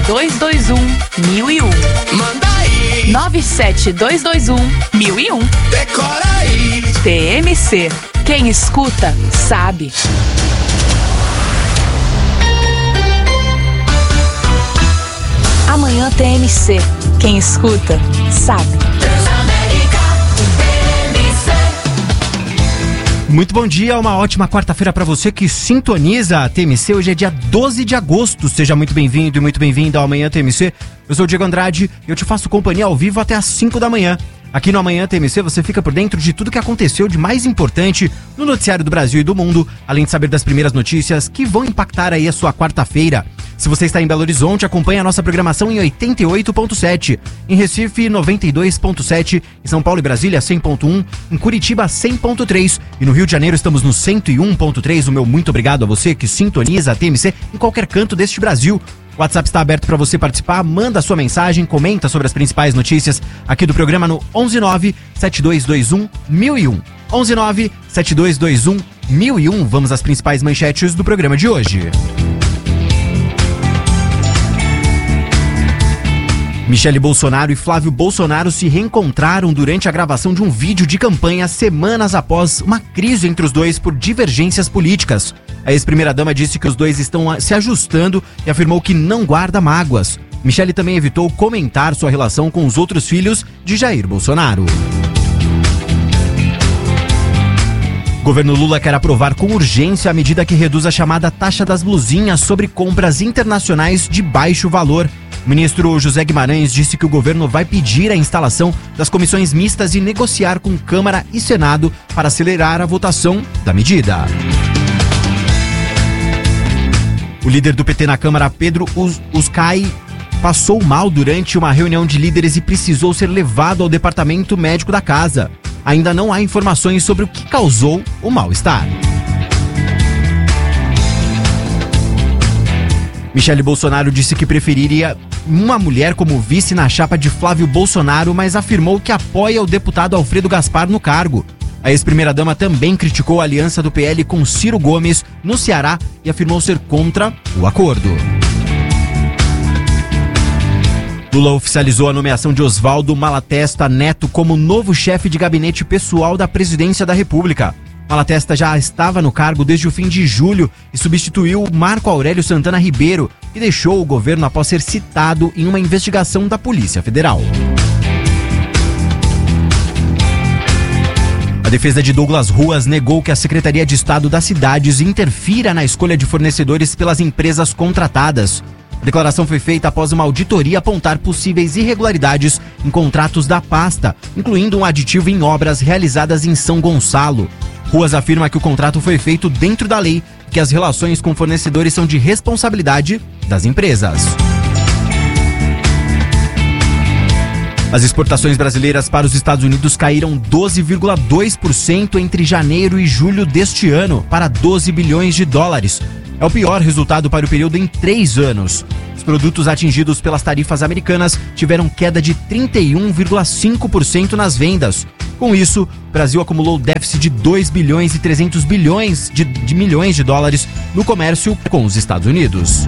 97221-1001. Manda aí. 97221-1001. Decora aí. TMC. Quem escuta, sabe. Amanhã TMC. Quem escuta, sabe. Muito bom dia, uma ótima quarta-feira para você que sintoniza a TMC. Hoje é dia 12 de agosto. Seja muito bem-vindo e muito bem-vinda ao Amanhã TMC. Eu sou o Diego Andrade e eu te faço companhia ao vivo até às 5 da manhã. Aqui no Amanhã TMC você fica por dentro de tudo que aconteceu de mais importante no noticiário do Brasil e do mundo, além de saber das primeiras notícias que vão impactar aí a sua quarta-feira. Se você está em Belo Horizonte, acompanhe a nossa programação em 88.7, em Recife 92.7, em São Paulo e Brasília 100.1, em Curitiba 100.3 e no Rio de Janeiro estamos no 101.3. O meu muito obrigado a você que sintoniza a TMC em qualquer canto deste Brasil. O WhatsApp está aberto para você participar, manda a sua mensagem, comenta sobre as principais notícias aqui do programa no 119-7221-1001. 119-7221-1001. Vamos às principais manchetes do programa de hoje. Michele Bolsonaro e Flávio Bolsonaro se reencontraram durante a gravação de um vídeo de campanha semanas após uma crise entre os dois por divergências políticas. A ex-primeira-dama disse que os dois estão se ajustando e afirmou que não guarda mágoas. Michele também evitou comentar sua relação com os outros filhos de Jair Bolsonaro. O governo Lula quer aprovar com urgência a medida que reduz a chamada taxa das blusinhas sobre compras internacionais de baixo valor. O ministro José Guimarães disse que o governo vai pedir a instalação das comissões mistas e negociar com Câmara e Senado para acelerar a votação da medida. O líder do PT na Câmara, Pedro Uscai, passou mal durante uma reunião de líderes e precisou ser levado ao departamento médico da casa. Ainda não há informações sobre o que causou o mal-estar. Michele Bolsonaro disse que preferiria uma mulher como vice na chapa de Flávio Bolsonaro, mas afirmou que apoia o deputado Alfredo Gaspar no cargo. A ex-primeira-dama também criticou a aliança do PL com Ciro Gomes no Ceará e afirmou ser contra o acordo. Lula oficializou a nomeação de Oswaldo Malatesta Neto como novo chefe de gabinete pessoal da presidência da República. Malatesta já estava no cargo desde o fim de julho e substituiu Marco Aurélio Santana Ribeiro, que deixou o governo após ser citado em uma investigação da Polícia Federal. A defesa de Douglas Ruas negou que a Secretaria de Estado das Cidades interfira na escolha de fornecedores pelas empresas contratadas. A declaração foi feita após uma auditoria apontar possíveis irregularidades em contratos da pasta, incluindo um aditivo em obras realizadas em São Gonçalo. Ruas afirma que o contrato foi feito dentro da lei e que as relações com fornecedores são de responsabilidade das empresas. As exportações brasileiras para os Estados Unidos caíram 12,2% entre janeiro e julho deste ano, para 12 bilhões de dólares. É o pior resultado para o período em 3 anos. Os produtos atingidos pelas tarifas americanas tiveram queda de 31,5% nas vendas. Com isso, o Brasil acumulou déficit de 2 bilhões e 300 bilhões de milhões de dólares no comércio com os Estados Unidos.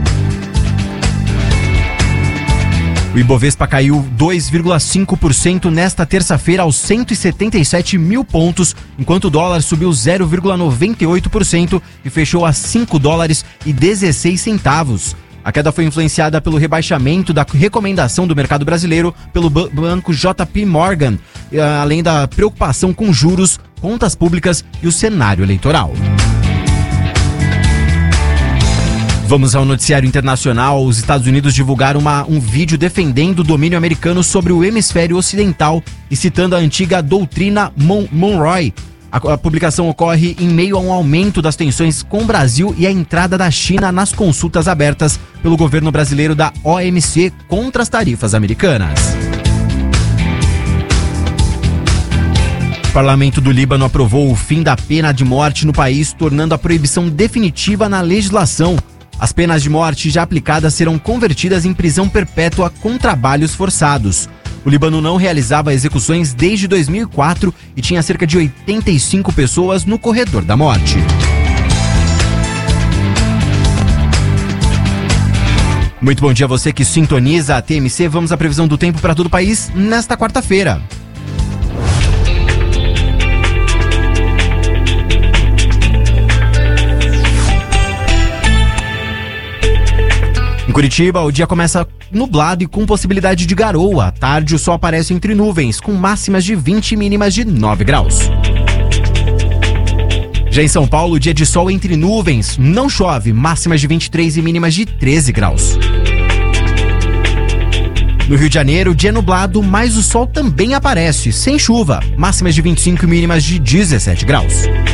O Ibovespa caiu 2,5% nesta terça-feira aos 177 mil pontos, enquanto o dólar subiu 0,98% e fechou a $5,16. A queda foi influenciada pelo rebaixamento da recomendação do mercado brasileiro pelo banco JP Morgan, além da preocupação com juros, contas públicas e o cenário eleitoral. Vamos ao noticiário internacional. Os Estados Unidos divulgaram um vídeo defendendo o domínio americano sobre o hemisfério ocidental e citando a antiga doutrina Monroe. A publicação ocorre em meio a um aumento das tensões com o Brasil e a entrada da China nas consultas abertas pelo governo brasileiro da OMC contra as tarifas americanas. O Parlamento do Líbano aprovou o fim da pena de morte no país, tornando a proibição definitiva na legislação. As penas de morte já aplicadas serão convertidas em prisão perpétua com trabalhos forçados. O Líbano não realizava execuções desde 2004 e tinha cerca de 85 pessoas no corredor da morte. Muito bom dia a você que sintoniza a TMC. Vamos à previsão do tempo para todo o país nesta quarta-feira. Em Curitiba, o dia começa nublado e com possibilidade de garoa. À tarde, o sol aparece entre nuvens, com máximas de 20 e mínimas de 9 graus. Já em São Paulo, dia de sol entre nuvens, não chove, máximas de 23 e mínimas de 13 graus. No Rio de Janeiro, dia nublado, mas o sol também aparece, sem chuva, máximas de 25 e mínimas de 17 graus.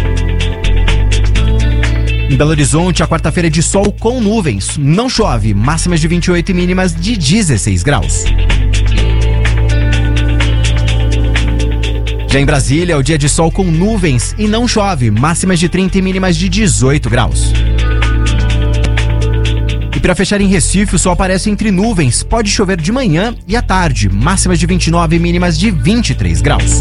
Em Belo Horizonte, a quarta-feira é de sol com nuvens, não chove, máximas de 28 e mínimas de 16 graus. Já em Brasília, o dia de sol com nuvens e não chove, máximas de 30 e mínimas de 18 graus. E para fechar em Recife, o sol aparece entre nuvens, pode chover de manhã e à tarde, máximas de 29 e mínimas de 23 graus.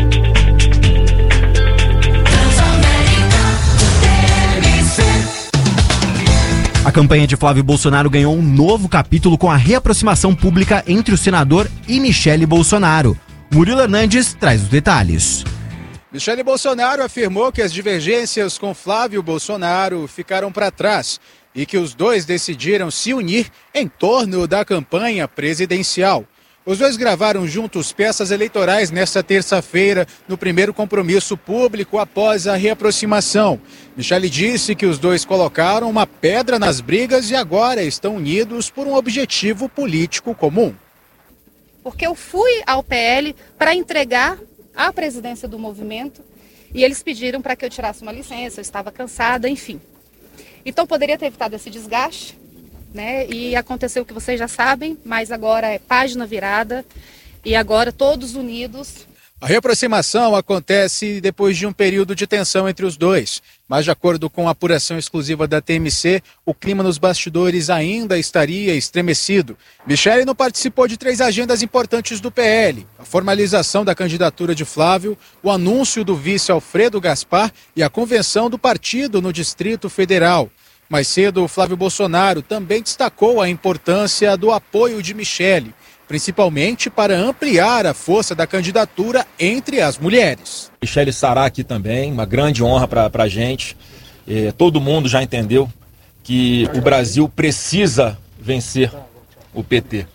A campanha de Flávio Bolsonaro ganhou um novo capítulo com a reaproximação pública entre o senador e Michele Bolsonaro. Murilo Hernandes traz os detalhes. Michele Bolsonaro afirmou que as divergências com Flávio Bolsonaro ficaram para trás e que os dois decidiram se unir em torno da campanha presidencial. Os dois gravaram juntos peças eleitorais nesta terça-feira, no primeiro compromisso público após a reaproximação. Michele disse que os dois colocaram uma pedra nas brigas e agora estão unidos por um objetivo político comum. Porque eu fui ao PL para entregar a presidência do movimento e eles pediram para que eu tirasse uma licença, eu estava cansada, enfim. Então poderia ter evitado esse desgaste, né? E aconteceu o que vocês já sabem, mas agora é página virada e agora todos unidos. A reaproximação acontece depois de um período de tensão entre os dois, mas de acordo com a apuração exclusiva da TMC, o clima nos bastidores ainda estaria estremecido. Michele não participou de 3 agendas importantes do PL: a formalização da candidatura de Flávio, o anúncio do vice Alfredo Gaspar e a convenção do partido no Distrito Federal. Mais cedo, Flávio Bolsonaro também destacou a importância do apoio de Michele, principalmente para ampliar a força da candidatura entre as mulheres. Michele estará aqui também, uma grande honra para a gente. Todo mundo já entendeu que o Brasil precisa vencer o PT.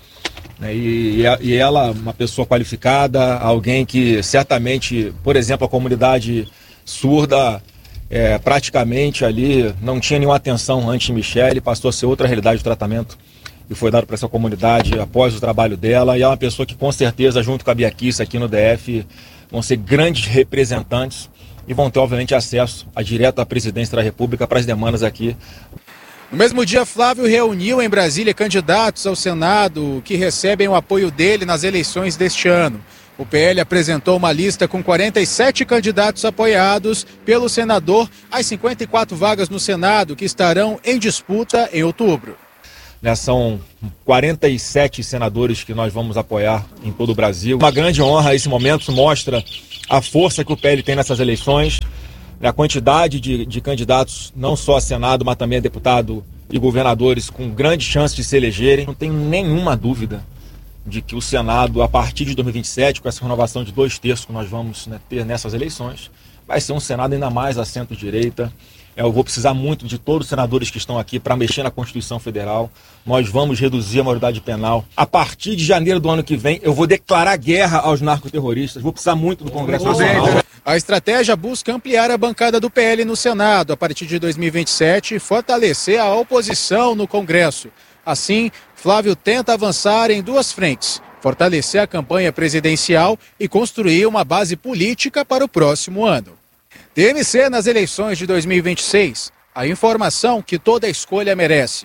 E ela, uma pessoa qualificada, alguém que certamente, por exemplo, a comunidade surda, praticamente ali não tinha nenhuma atenção antes de Michele, passou a ser outra realidade de tratamento e foi dado para essa comunidade após o trabalho dela, e é uma pessoa que com certeza, junto com a Bia Kicis aqui no DF, vão ser grandes representantes e vão ter, obviamente, acesso direto à presidência da República para as demandas aqui. No mesmo dia, Flávio reuniu em Brasília candidatos ao Senado que recebem o apoio dele nas eleições deste ano. O PL apresentou uma lista com 47 candidatos apoiados pelo senador às 54 vagas no Senado que estarão em disputa em outubro. São 47 senadores que nós vamos apoiar em todo o Brasil. Uma grande honra esse momento, isso mostra a força que o PL tem nessas eleições, a quantidade de candidatos, não só a Senado, mas também a deputado e governadores com grande chance de se elegerem. Não tenho nenhuma dúvida de que o Senado, a partir de 2027, com essa renovação de 2/3 que nós vamos ter nessas eleições, vai ser um Senado ainda mais à centro-direita. Eu vou precisar muito de todos os senadores que estão aqui para mexer na Constituição Federal. Nós vamos reduzir a maioridade penal. A partir de janeiro do ano que vem, eu vou declarar guerra aos narcoterroristas. Vou precisar muito do Congresso Nacional. A estratégia busca ampliar a bancada do PL no Senado a partir de 2027 e fortalecer a oposição no Congresso. Assim, Flávio tenta avançar em 2 frentes: fortalecer a campanha presidencial e construir uma base política para o próximo ano. TMC nas eleições de 2026. A informação que toda escolha merece.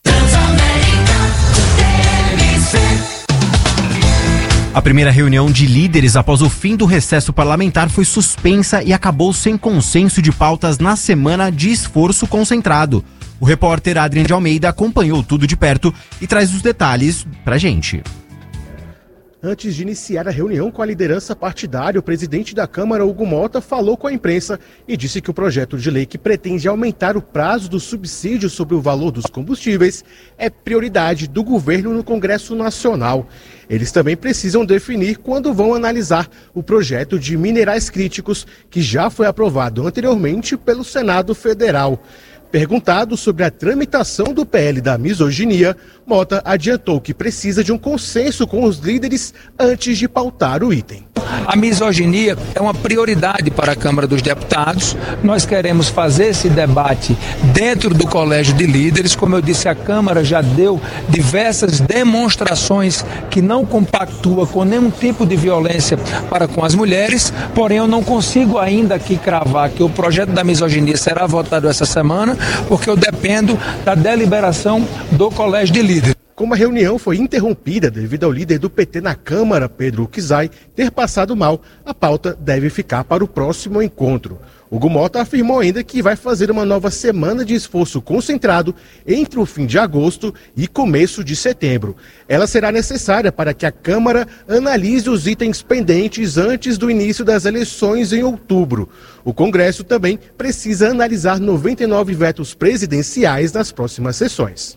A primeira reunião de líderes após o fim do recesso parlamentar foi suspensa e acabou sem consenso de pautas na semana de esforço concentrado. O repórter Adriano de Almeida acompanhou tudo de perto e traz os detalhes pra gente. Antes de iniciar a reunião com a liderança partidária, o presidente da Câmara, Hugo Mota, falou com a imprensa e disse que o projeto de lei que pretende aumentar o prazo do subsídio sobre o valor dos combustíveis é prioridade do governo no Congresso Nacional. Eles também precisam definir quando vão analisar o projeto de minerais críticos, que já foi aprovado anteriormente pelo Senado Federal. Perguntado sobre a tramitação do PL da misoginia, Mota adiantou que precisa de um consenso com os líderes antes de pautar o item. A misoginia é uma prioridade para a Câmara dos Deputados. Nós queremos fazer esse debate dentro do Colégio de Líderes. Como eu disse, a Câmara já deu diversas demonstrações que não compactua com nenhum tipo de violência para com as mulheres. Porém, eu não consigo ainda aqui cravar que o projeto da misoginia será votado essa semana, porque eu dependo da deliberação do Colégio de Líderes. Como a reunião foi interrompida devido ao líder do PT na Câmara, Pedro Uczai, ter passado mal, a pauta deve ficar para o próximo encontro. Hugo Mota afirmou ainda que vai fazer uma nova semana de esforço concentrado entre o fim de agosto e começo de setembro. Ela será necessária para que a Câmara analise os itens pendentes antes do início das eleições em outubro. O Congresso também precisa analisar 99 vetos presidenciais nas próximas sessões.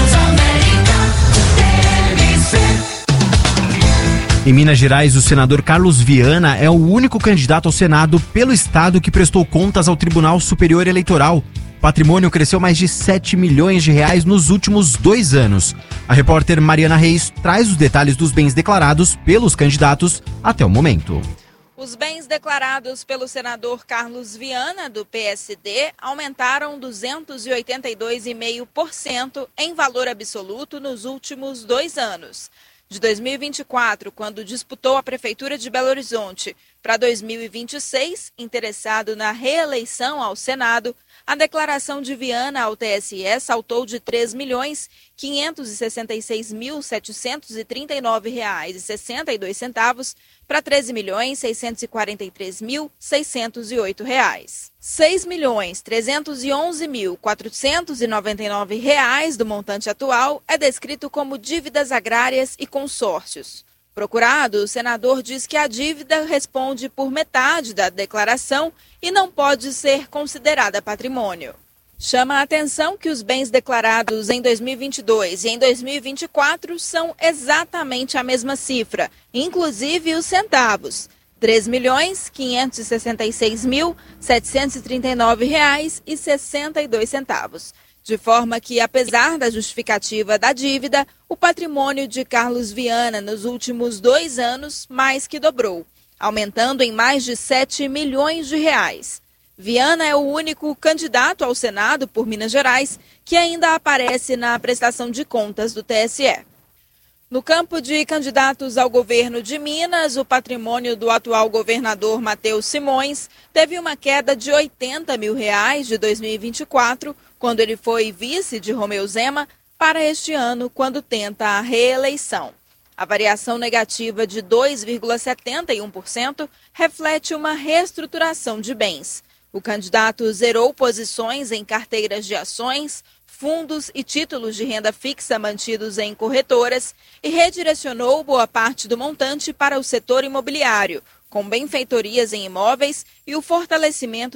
Em Minas Gerais, o senador Carlos Viana é o único candidato ao Senado pelo estado que prestou contas ao Tribunal Superior Eleitoral. O patrimônio cresceu mais de 7 milhões de reais nos últimos 2 anos. A repórter Mariana Reis traz os detalhes dos bens declarados pelos candidatos até o momento. Os bens declarados pelo senador Carlos Viana, do PSD, aumentaram 282,5% em valor absoluto nos últimos 2 anos. De 2024, quando disputou a Prefeitura de Belo Horizonte, para 2026, interessado na reeleição ao Senado, a declaração de Viana ao TSE saltou de R$ 3.566.739,62 para R$ 13.643.608. R$ 6.311.499 do montante atual é descrito como dívidas agrárias e consórcios. Procurado, o senador diz que a dívida responde por metade da declaração e não pode ser considerada patrimônio. Chama a atenção que os bens declarados em 2022 e em 2024 são exatamente a mesma cifra, inclusive os centavos. R$ 3.566.739,62. De forma que, apesar da justificativa da dívida, o patrimônio de Carlos Viana nos últimos 2 anos mais que dobrou, aumentando em mais de 7 milhões de reais. Viana é o único candidato ao Senado por Minas Gerais que ainda aparece na prestação de contas do TSE. No campo de candidatos ao governo de Minas, o patrimônio do atual governador Matheus Simões teve uma queda de R$ 80 mil de 2024, quando ele foi vice de Romeu Zema, para este ano, quando tenta a reeleição. A variação negativa de 2,71% reflete uma reestruturação de bens. O candidato zerou posições em carteiras de ações, fundos e títulos de renda fixa mantidos em corretoras e redirecionou boa parte do montante para o setor imobiliário, com benfeitorias em imóveis e o fortalecimento